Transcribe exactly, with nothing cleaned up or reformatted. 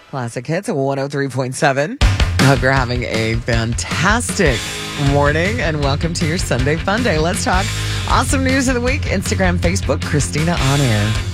Classic Hits at one oh three point seven. I hope you're having a fantastic morning and welcome to your Sunday Fun Day. Let's talk awesome news of the week. Instagram, Facebook, Christina on Air.